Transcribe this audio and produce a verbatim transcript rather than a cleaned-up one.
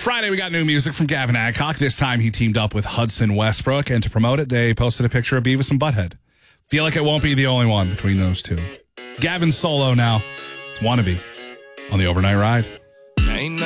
Friday, we got new music from Gavin Adcock. This time he teamed up with Hudson Westbrook, and to promote it, they posted a picture of Beavis and Butthead. Feel like it won't be the only one between those two. Gavin's solo now. It's Wannabe on the Overnight Ride. Ain't